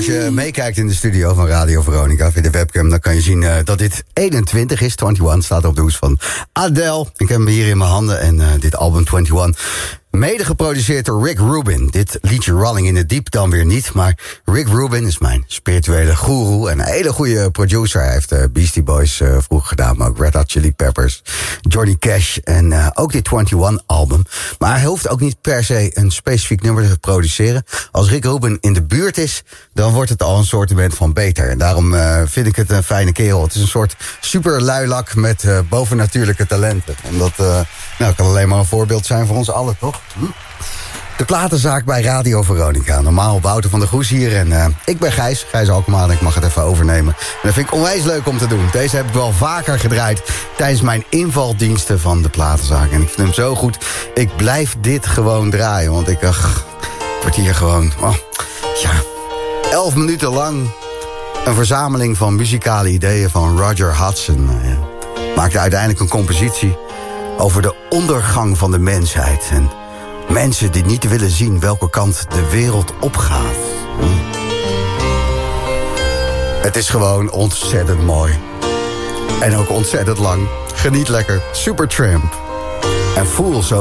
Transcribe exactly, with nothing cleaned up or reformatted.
als je meekijkt in de studio van Radio Veronica via de webcam, dan kan je zien uh, dat dit eenentwintig is. eenentwintig staat op de hoes van Adele. Ik heb hem hier in mijn handen en uh, dit album eenentwintig. Mede geproduceerd door Rick Rubin. Dit liedje Rolling in the Deep dan weer niet. Maar Rick Rubin is mijn spirituele goeroe. En een hele goede producer. Hij heeft uh, Beastie Boys uh, vroeger gedaan. Maar ook Red Hot Chili Peppers. Johnny Cash. En uh, ook dit eenentwintig album. Maar hij hoeft ook niet per se een specifiek nummer te produceren. Als Rick Rubin in de buurt is, dan wordt het al een soortement van beter. En daarom uh, vind ik het een fijne kerel. Het is een soort super luilak met uh, bovennatuurlijke talenten. En dat uh, nou, kan alleen maar een voorbeeld zijn voor ons allen, toch? Hm? De platenzaak bij Radio Veronica. Normaal Wouter van der Goes hier. En uh, ik ben Gijs, Gijs Alkema. En ik mag het even overnemen. En dat vind ik onwijs leuk om te doen. Deze heb ik wel vaker gedraaid tijdens mijn invaldiensten van de platenzaak. En ik vind hem zo goed. Ik blijf dit gewoon draaien. Want ik ach, word hier gewoon... Oh, ja, elf minuten lang een verzameling van muzikale ideeën van Roger Hudson. Uh, ja. Maakte uiteindelijk een compositie over de ondergang van de mensheid. En mensen die niet willen zien welke kant de wereld opgaat. Hm. Het is gewoon ontzettend mooi. En ook ontzettend lang. Geniet lekker. Supertramp. En voel zo